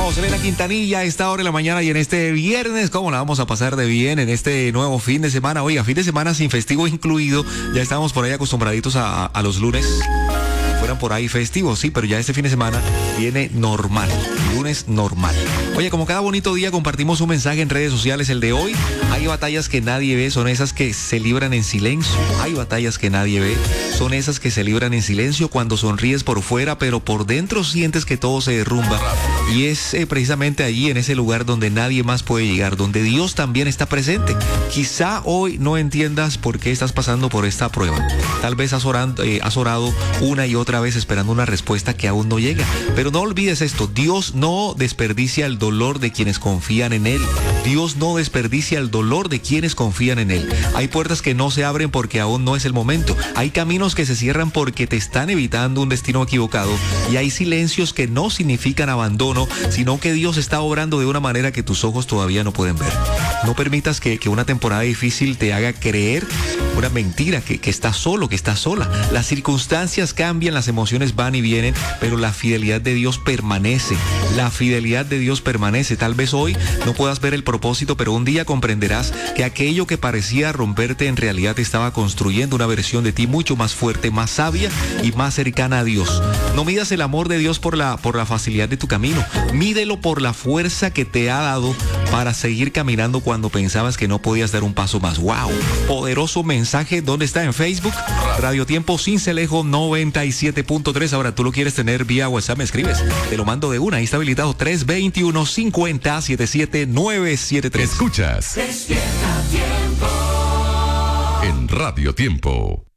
Bueno, Selena Quintanilla a esta hora de la mañana y en este viernes, ¿cómo la vamos a pasar de bien en este nuevo fin de semana? Oiga, fin de semana sin festivo incluido, ya estamos por ahí acostumbraditos a los lunes. Fueran por ahí festivos, sí, pero ya este fin de semana viene normal, lunes normal. Oye, como cada bonito día compartimos un mensaje en redes sociales, el de hoy. Hay batallas que nadie ve, son esas que se libran en silencio. Hay batallas que nadie ve, son esas que se libran en silencio cuando sonríes por fuera, pero por dentro sientes que todo se derrumba. Y es precisamente allí, en ese lugar donde nadie más puede llegar, donde Dios también está presente. Quizá hoy no entiendas por qué estás pasando por esta prueba. Tal vez has orado una y otra vez esperando una respuesta que aún no llega. Pero no olvides esto, Dios no desperdicia el dolor de quienes confían en Él. Dios no desperdicia el dolor de quienes confían en Él. Hay puertas que no se abren porque aún no es el momento. Hay caminos que se cierran porque te están evitando un destino equivocado. Y hay silencios que no significan abandono, sino que Dios está obrando de una manera que tus ojos todavía no pueden ver. No permitas que una temporada difícil te haga creer una mentira, que estás solo, que estás sola. Las circunstancias cambian, las emociones van y vienen, pero la fidelidad de Dios permanece. La fidelidad de Dios permanece. Tal vez hoy no puedas ver el propósito, pero un día comprenderás que aquello que parecía romperte en realidad estaba construyendo una versión de ti mucho más fuerte, más sabia y más cercana a Dios. No midas el amor de Dios por la facilidad de tu camino. Mídelo por la fuerza que te ha dado para seguir caminando cuando pensabas que no podías dar un paso más. ¡Wow! Poderoso mensaje. ¿Dónde está? En Facebook. Radio Tiempo Sincelejo 97.3. Ahora tú lo quieres tener vía WhatsApp, me escribes. Te lo mando de una. Ahí está habilitado 321-50-77-973. Escuchas Despierta Tiempo en Radio Tiempo.